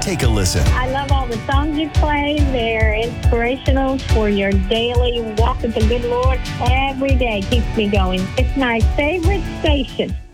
Take a listen. I love all the songs you play. They're inspirational for your daily walk with the good Lord. Every day keeps me going. It's my favorite station.